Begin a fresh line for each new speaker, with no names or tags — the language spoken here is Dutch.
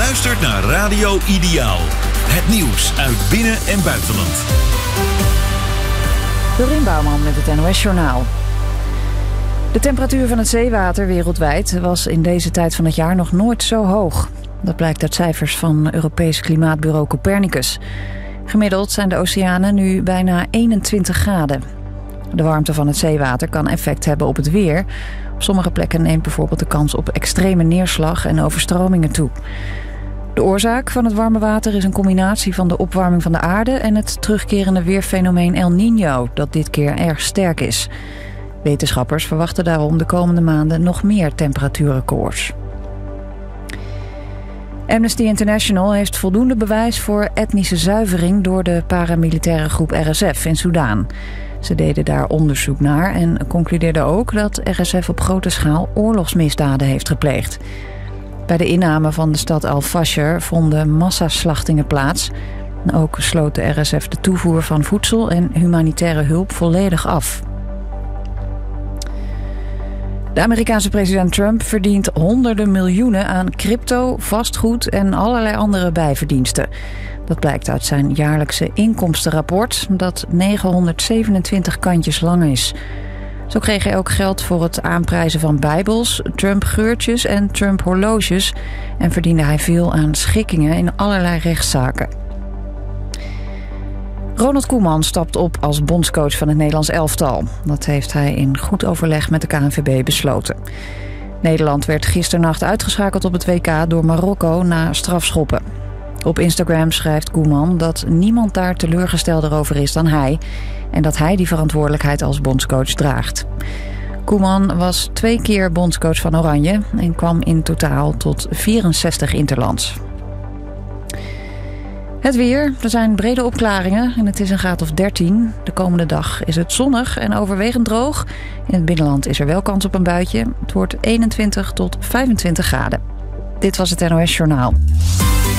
luistert naar Radio Ideaal. Het nieuws uit binnen- en buitenland.
Dorien Bouwman met het NOS Journaal. De temperatuur van het zeewater wereldwijd was in deze tijd van het jaar nog nooit zo hoog. Dat blijkt uit cijfers van Europees Klimaatbureau Copernicus. Gemiddeld zijn de oceanen nu bijna 21 graden. De warmte van het zeewater kan effect hebben op het weer. Op sommige plekken neemt bijvoorbeeld de kans op extreme neerslag en overstromingen toe. De oorzaak van het warme water is een combinatie van de opwarming van de aarde en het terugkerende weerfenomeen El Niño, dat dit keer erg sterk is. Wetenschappers verwachten daarom de komende maanden nog meer temperatuurrecords. Amnesty International heeft voldoende bewijs voor etnische zuivering door de paramilitaire groep RSF in Soedan. Ze deden daar onderzoek naar en concludeerden ook dat RSF op grote schaal oorlogsmisdaden heeft gepleegd. Bij de inname van de stad Al-Fasher vonden massaslachtingen plaats. Ook sloot de RSF de toevoer van voedsel en humanitaire hulp volledig af. De Amerikaanse president Trump verdient honderden miljoenen aan crypto, vastgoed en allerlei andere bijverdiensten. Dat blijkt uit zijn jaarlijkse inkomstenrapport, dat 927 kantjes lang is. Zo kreeg hij ook geld voor het aanprijzen van bijbels, Trump-geurtjes en Trump-horloges en verdiende hij veel aan schikkingen in allerlei rechtszaken. Ronald Koeman stapt op als bondscoach van het Nederlands elftal. Dat heeft hij in goed overleg met de KNVB besloten. Nederland werd gisternacht uitgeschakeld op het WK door Marokko na strafschoppen. Op Instagram schrijft Koeman dat niemand daar teleurgestelder over is dan hij en dat hij die verantwoordelijkheid als bondscoach draagt. Koeman was 2 keer bondscoach van Oranje en kwam in totaal tot 64 interlands. Het weer. Er zijn brede opklaringen en het is een graad of 13. De komende dag is het zonnig en overwegend droog. In het binnenland is er wel kans op een buitje. Het wordt 21 tot 25 graden. Dit was het NOS Journaal.